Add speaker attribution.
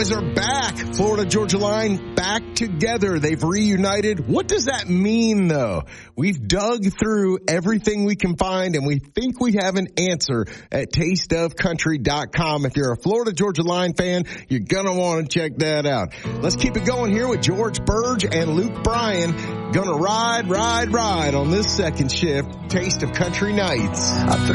Speaker 1: boys are back. Florida Georgia Line back together. They've reunited. What does that mean, though? We've dug through everything we can find, and we think we have an answer at tasteofcountry.com. If you're a Florida Georgia Line fan, you're going to want to check that out. Let's keep it going here with George Burge and Luke Bryan. Going to ride on this second shift, Taste of Country Nights.